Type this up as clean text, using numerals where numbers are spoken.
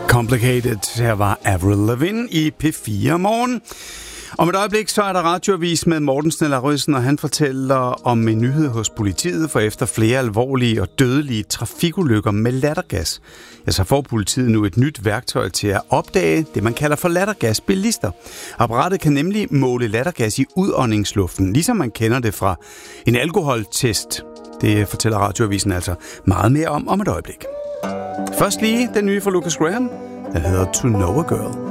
Complicated. Her var Avril Lavigne i P4 Morgen. Om et øjeblik så er der radioavis med Morten Snell-Røisen, og han fortæller om en nyhed hos politiet, for efter flere alvorlige og dødelige trafikulykker med lattergas, ja, så får politiet nu et nyt værktøj til at opdage det, man kalder for lattergasbilister. Apparatet kan nemlig måle lattergas i udåndingsluften, ligesom man kender det fra en alkoholtest. Det fortæller radioavisen altså meget mere om et øjeblik. Først lige den nye fra Lucas Graham. Den hedder To Know a Girl.